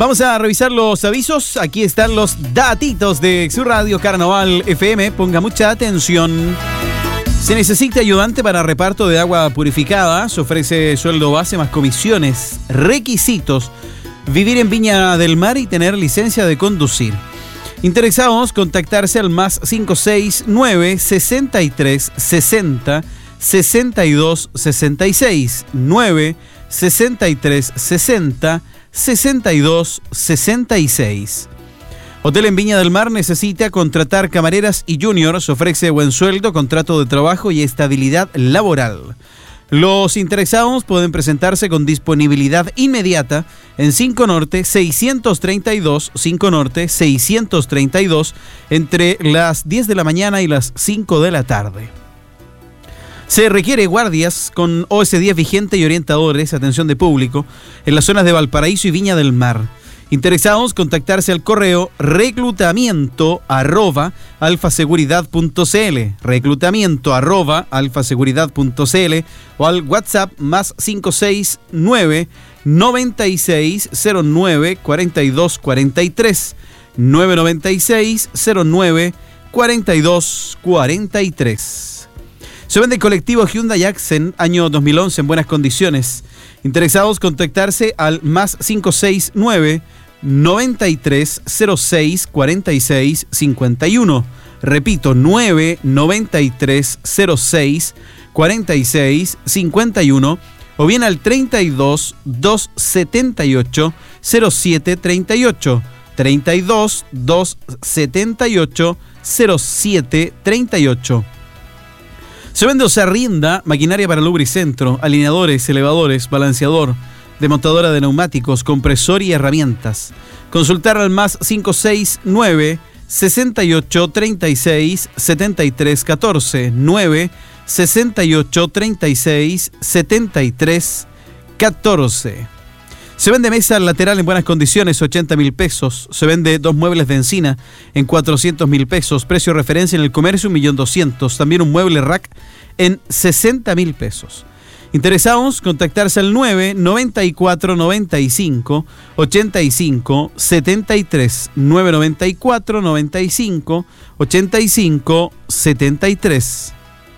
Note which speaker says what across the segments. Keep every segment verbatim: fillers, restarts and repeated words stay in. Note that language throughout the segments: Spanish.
Speaker 1: Vamos a revisar los avisos. Aquí están los datitos de su radio Carnaval F M. Ponga mucha atención. Se necesita ayudante para reparto de agua purificada. Se ofrece sueldo base más comisiones. Requisitos: vivir en Viña del Mar y tener licencia de conducir. Interesados, contactarse al más cinco seis nueve, sesenta y tres, sesenta, sesenta y dos, sesenta y seis. nueve, sesenta y tres, sesenta, sesenta y dos, sesenta y seis. Hotel en Viña del Mar necesita contratar camareras y juniors. Ofrece buen sueldo, contrato de trabajo y estabilidad laboral. Los interesados pueden presentarse con disponibilidad inmediata en cinco Norte seiscientos treinta y dos, cinco Norte seiscientos treinta y dos, entre las diez de la mañana y las cinco de la tarde. Se requiere guardias con O S diez vigente y orientadores, atención de público, en las zonas de Valparaíso y Viña del Mar. Interesados, contactarse al correo reclutamiento arroba alfaseguridad punto cl, reclutamiento arroba alfaseguridad punto cl, o al WhatsApp más cinco seis nueve, noventa y seis, cero nueve, cuarenta y dos, cuarenta y tres, nueve noventa y seis, cero nueve, cuarenta y dos, cuarenta y tres. Se vende el colectivo Hyundai Accent año dos mil once en buenas condiciones. Interesados, contactarse al más cinco seis nueve, noventa y tres, cero seis, cuarenta y seis, cincuenta y uno. Repito, nueve noventa y tres, cero seis, cuarenta y seis, cincuenta y uno. O bien al treinta y dos, doscientos setenta y ocho, cero siete treinta y ocho. treinta y dos, doscientos setenta y ocho, cero siete treinta y ocho. Se vende o se arrienda maquinaria para lubricentro, alineadores, elevadores, balanceador, desmontadora de neumáticos, compresor y herramientas. Consultar al más cinco seis nueve, sesenta y ocho, treinta y seis, setenta y tres, catorce, nueve, sesenta y ocho, treinta y seis, setenta y tres, catorce. Se vende mesa lateral en buenas condiciones, ochenta mil pesos. Se vende dos muebles de encina en cuatrocientos mil pesos. Precio referencia en el comercio, un millón doscientos. También un mueble rack en sesenta mil pesos. Interesados, contactarse al nueve noventa y cuatro, noventa y cinco, ochenta y cinco, setenta y tres. nueve noventa y cuatro, noventa y cinco, ochenta y cinco, setenta y tres.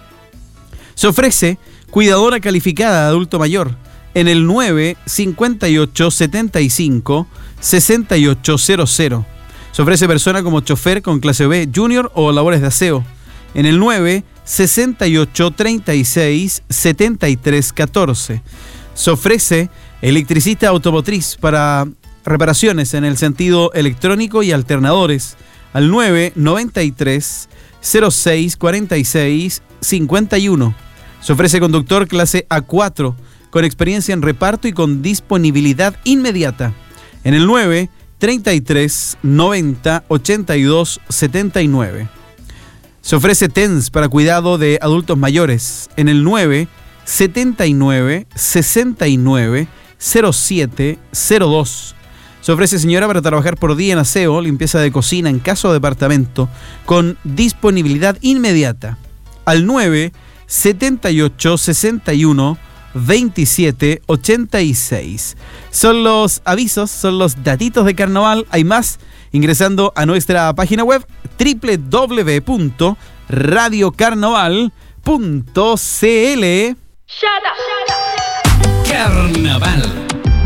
Speaker 1: Se ofrece cuidadora calificada de adulto mayor en el nueve cincuenta y ocho, setenta y cinco, sesenta y ocho cero cero. Se ofrece persona como chofer con clase B, junior o labores de aseo en el nueve sesenta y ocho, treinta y seis, setenta y tres, catorce. Se ofrece electricista automotriz para reparaciones en el sentido electrónico y alternadores al nueve noventa y tres, cero seis, cuarenta y seis, cincuenta y uno. Se ofrece conductor clase A cuatro con experiencia en reparto y con disponibilidad inmediata en el nueve treinta y tres, noventa, ochenta y dos, setenta y nueve. Se ofrece T E N S para cuidado de adultos mayores en el nueve setenta y nueve, sesenta y nueve, cero siete cero dos. Se ofrece señora para trabajar por día en aseo, limpieza de cocina en casa o departamento con disponibilidad inmediata al nueve setenta y ocho, sesenta y uno, veintisiete, ochenta y seis. Son los avisos, son los datitos de carnaval. Hay más ingresando a nuestra página web doble u doble u doble u punto radio carnaval punto c l.
Speaker 2: Carnaval.